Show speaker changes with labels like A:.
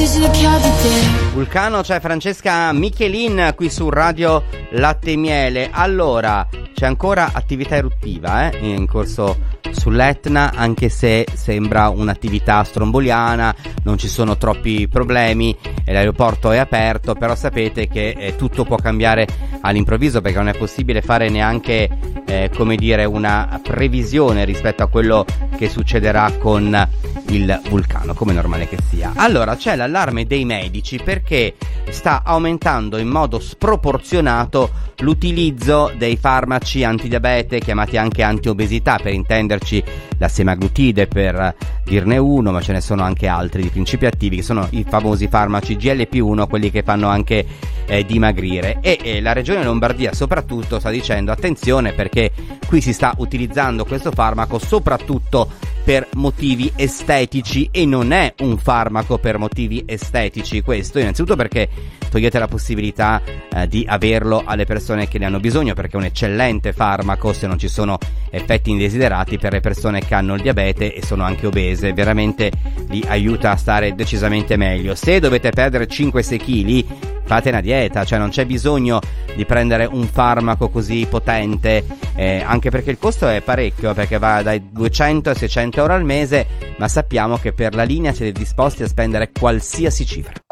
A: Vulcano, c'è Francesca Michelin qui su Radio Latte e Miele. Allora, c'è ancora attività eruttiva in corso sull'Etna, anche se sembra un'attività stromboliana, non ci sono troppi problemi, l'aeroporto è aperto, però sapete che tutto può cambiare all'improvviso, perché non è possibile fare neanche una previsione rispetto a quello che succederà con il vulcano, come è normale che sia. Allora, c'è l'allarme dei medici perché sta aumentando in modo sproporzionato l'utilizzo dei farmaci antidiabete, chiamati anche antiobesità, per intenderci la semaglutide per dirne uno, ma ce ne sono anche altri di principi attivi, che sono i famosi farmaci GLP-1, quelli che fanno anche dimagrire. E la regione Lombardia soprattutto sta dicendo attenzione, perché qui si sta utilizzando questo farmaco soprattutto per motivi estetici, e non è un farmaco per motivi estetici questo, innanzitutto perché togliete la possibilità di averlo alle persone che ne hanno bisogno, perché è un eccellente farmaco se non ci sono effetti indesiderati per le persone che hanno il diabete e sono anche obese, veramente li aiuta a stare decisamente meglio. Se dovete perdere 5-6 kg, fate una dieta, cioè non c'è bisogno di prendere un farmaco così potente, anche perché il costo è parecchio, perché va dai 200 ai 600 euro al mese, ma sappiamo che per la linea siete disposti a spendere qualsiasi cifra.